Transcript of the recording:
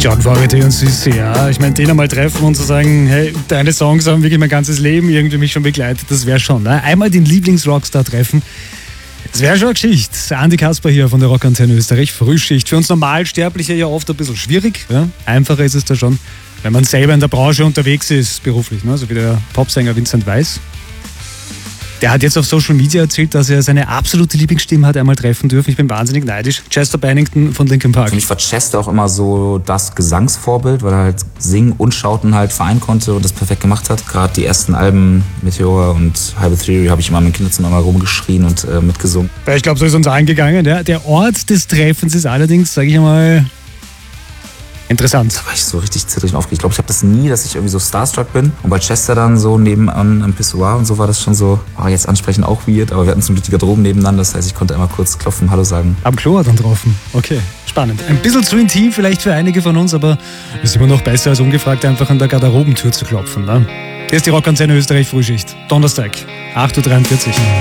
John Fogerty und Süße, ja. Ich meine, den einmal treffen und zu sagen, hey, deine Songs haben wirklich mein ganzes Leben irgendwie mich schon begleitet, das wäre schon, ne? Einmal den Lieblingsrockstar treffen, das wäre schon eine Geschichte. Andi Kasper hier von der Rockantenne Österreich, Frühschicht. Für uns Normalsterbliche ja oft ein bisschen schwierig, ja? Einfacher ist es da schon, wenn man selber in der Branche unterwegs ist, beruflich, ne? So wie der Popsänger Vincent Weiss. Der hat jetzt auf Social Media erzählt, dass er seine absolute Lieblingsstimme hat einmal treffen dürfen. Ich bin wahnsinnig neidisch. Chester Bennington von Linkin Park. Für mich war Chester auch immer so das Gesangsvorbild, weil er halt singen und schauten halt vereinen konnte und das perfekt gemacht hat. Gerade die ersten Alben, Meteor und Hybrid Theory, habe ich immer im Kinderzimmer mal rumgeschrien und mitgesungen. Ich glaube, so ist uns eingegangen. Ja? Der Ort des Treffens ist allerdings, sage ich mal, interessant. Da war ich so richtig zittrig und aufgeregt. Ich glaube, ich habe das nie, dass ich irgendwie so starstruck bin. Und bei Chester dann so nebenan am Pissoir und so war das schon so, jetzt ansprechen auch weird, aber wir hatten zum Glück die Garderoben nebeneinander, das heißt, ich konnte einmal kurz klopfen, Hallo sagen. Am Klo hat dann getroffen. Okay, spannend. Ein bisschen zu intim vielleicht für einige von uns, aber ist immer noch besser, als ungefragt einfach an der Garderobentür zu klopfen. Ne? Hier ist die Rockantenne Österreich Frühschicht. Donnerstag, 8.43 Uhr.